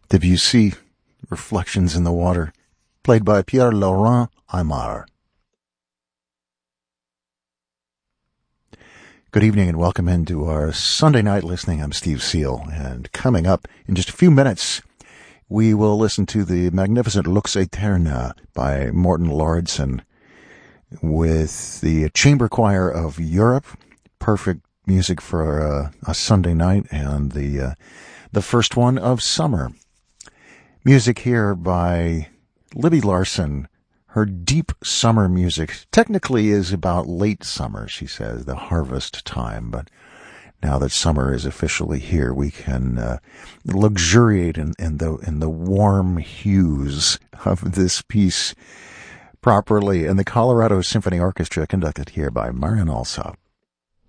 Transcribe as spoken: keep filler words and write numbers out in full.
Debussy, Reflections in the Water, played by Pierre-Laurent Aimard. Good evening and welcome into our Sunday night listening. I'm Steve Seal, and coming up in just a few minutes, we will listen to the magnificent Lux Aeterna by Morten Lauridsen with the Chamber Choir of Europe. Perfect music for uh, a Sunday night, and the uh, the first one of summer. Music here by Libby Larsen. Her deep summer music technically is about late summer, she says, the harvest time. But now that summer is officially here, we can uh, luxuriate in, in the in the warm hues of this piece properly. And the Colorado Symphony Orchestra, conducted here by Marian Alsop.